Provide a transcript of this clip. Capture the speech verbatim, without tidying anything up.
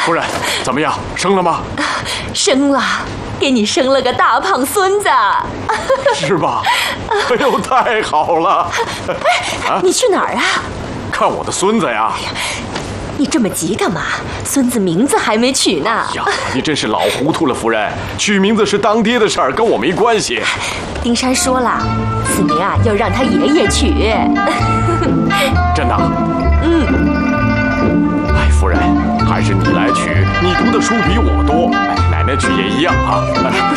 夫人，怎么样？生了吗？ 生了，给你生了个大胖孙子。 是吧？哎呦，太好了！ 哎，你去哪儿啊？ 看我的孙子呀！ 你这么急干嘛？孙子名字还没取呢。 呀，你真是老糊涂了，夫人。取名字是当爹的事儿，跟我没关系。 丁山说了，此名啊要让他爷爷取。 真的？ 嗯。 哎，夫人，还是你来取，你读的书比我多。哎，奶奶取也一样啊。